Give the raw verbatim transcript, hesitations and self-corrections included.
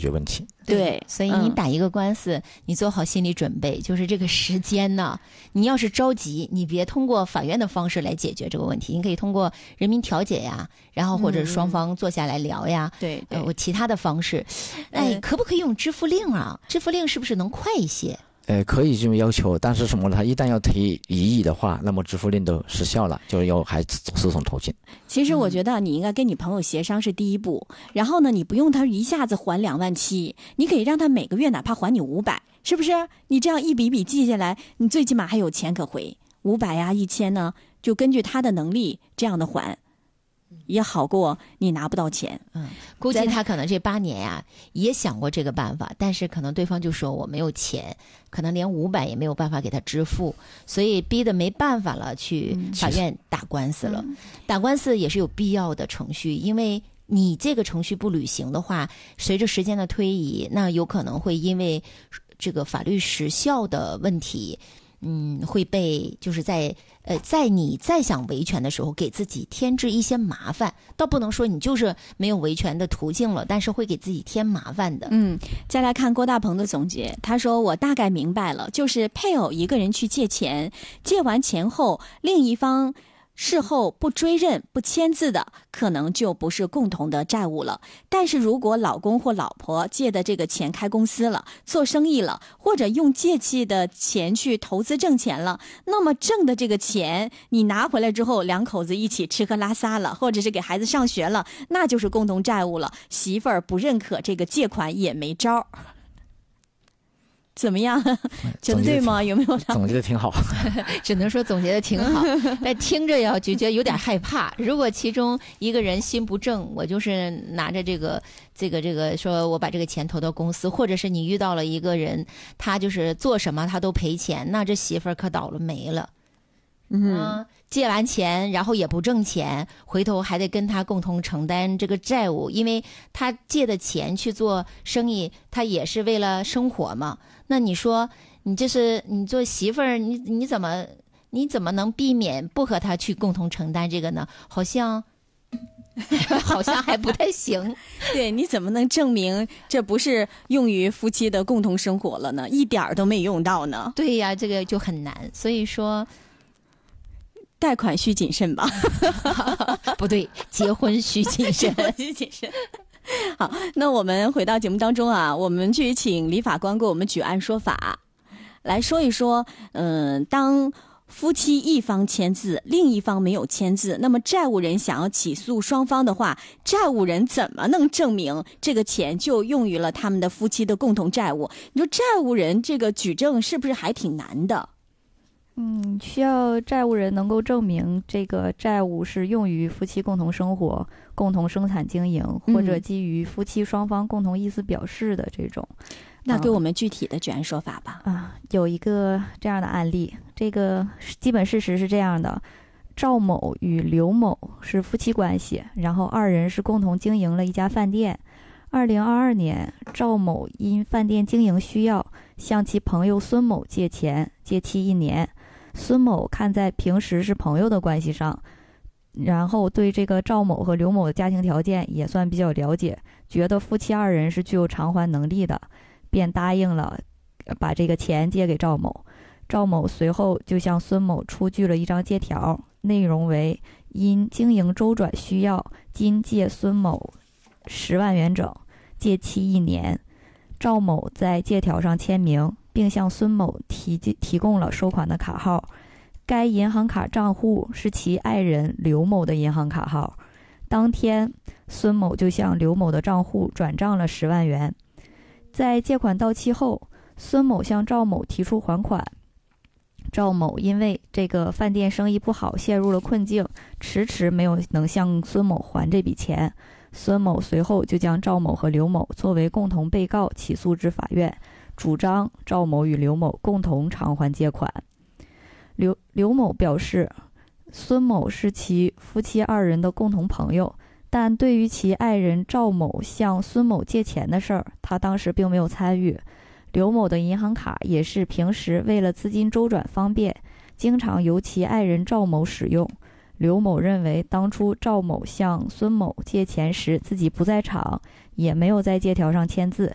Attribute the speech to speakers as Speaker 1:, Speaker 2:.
Speaker 1: 决问题。
Speaker 2: 对，
Speaker 3: 所以你打一个官司、嗯、你做好心理准备，就是这个时间呢，你要是着急，你别通过法院的方式来解决这个问题，你可以通过人民调解呀，然后或者双方坐下来聊呀，
Speaker 2: 嗯、对对、
Speaker 3: 呃，其他的方式，哎、呃，可不可以用支付令啊？支付令是不是能快一些？
Speaker 1: 呃，可以这么要求，但是什么呢？他一旦要提异议的话，那么支付令都失效了，就要还诉讼途径。
Speaker 2: 其实我觉得你应该跟你朋友协商是第一步，然后呢，你不用他一下子还两万七，你可以让他每个月哪怕还你五百，是不是？你这样一笔笔记下来，你最起码还有钱可回，五百呀、一千呢，就根据他的能力这样的还。也好过你拿不到钱。
Speaker 3: 嗯，估计他可能这八年呀、啊、也想过这个办法，但是可能对方就说我没有钱，可能连五百也没有办法给他支付，所以逼得没办法了，去法院打官司了。嗯、打官司也是有必要的程序，因为你这个程序不履行的话，随着时间的推移，那有可能会因为这个法律时效的问题。嗯，会被就是在呃，在你再想维权的时候，给自己添置一些麻烦，倒不能说你就是没有维权的途径了，但是会给自己添麻烦的。
Speaker 2: 嗯，再来看郭大鹏的总结，他说我大概明白了，就是配偶一个人去借钱，借完钱后，另一方事后不追认不签字的，可能就不是共同的债务了。但是如果老公或老婆借的这个钱开公司了，做生意了，或者用借期的钱去投资挣钱了，那么挣的这个钱你拿回来之后，两口子一起吃喝拉撒了，或者是给孩子上学了，那就是共同债务了。媳妇儿不认可这个借款也没招。怎么样？觉得对吗？有没有？
Speaker 1: 总结的挺好，
Speaker 3: 只能说总结的挺好，但听着呀就觉得有点害怕。如果其中一个人心不正，我就是拿着这个这个这个说我把这个钱投到公司，或者是你遇到了一个人，他就是做什么他都赔钱，那这媳妇儿可倒了霉了。嗯，借完钱然后也不挣钱，回头还得跟他共同承担这个债务，因为他借的钱去做生意，他也是为了生活嘛。那你说你这是你做媳妇儿，你你怎么你怎么能避免不和他去共同承担这个呢？好像好像还不太行。
Speaker 2: 对，你怎么能证明这不是用于夫妻的共同生活了呢？一点儿都没用到呢。
Speaker 3: 对呀，这个就很难。所以说
Speaker 2: 贷款需谨慎吧。
Speaker 3: 不对，结婚需谨慎。
Speaker 2: 结婚需谨慎。好，那我们回到节目当中啊，我们去请李法官给我们举案说法，来说一说，嗯、呃，当夫妻一方签字，另一方没有签字，那么债务人想要起诉双方的话，债务人怎么能证明这个钱就用于了他们的夫妻的共同债务？你说债务人这个举证是不是还挺难的？
Speaker 4: 嗯，需要债务人能够证明这个债务是用于夫妻共同生活、共同生产经营，或者基于夫妻双方共同意思表示的这种。
Speaker 2: 那给我们具体的举案说法吧。
Speaker 4: 啊，有一个这样的案例，这个基本事实是这样的：赵某与刘某是夫妻关系，然后二人是共同经营了一家饭店。二零二二年，赵某因饭店经营需要，向其朋友孙某借钱，借期一年。孙某看在平时是朋友的关系上，然后对这个赵某和刘某的家庭条件也算比较了解，觉得夫妻二人是具有偿还能力的，便答应了把这个钱借给赵某。赵某随后就向孙某出具了一张借条，内容为因经营周转需要，今借孙某十万元整，借期一年。赵某在借条上签名，并向孙某提提供了收款的卡号，该银行卡账户是其爱人刘某的银行卡号。当天，孙某就向刘某的账户转账了十万元。在借款到期后，孙某向赵某提出还款。赵某因为这个饭店生意不好，陷入了困境，迟迟没有能向孙某还这笔钱。孙某随后就将赵某和刘某作为共同被告起诉至法院，主张赵某与刘某共同偿还借款。刘刘某表示，孙某是其夫妻二人的共同朋友，但对于其爱人赵某向孙某借钱的事儿，他当时并没有参与。刘某的银行卡也是平时为了资金周转方便，经常由其爱人赵某使用。刘某认为，当初赵某向孙某借钱时自己不在场，也没有在借条上签字，